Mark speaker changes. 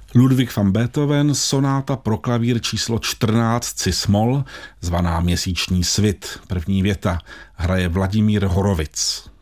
Speaker 1: Ludwig van Beethoven, sonáta pro klavír číslo 14 cis-moll, zvaná Měsíční svit. První věta hraje Vladimír Horovic.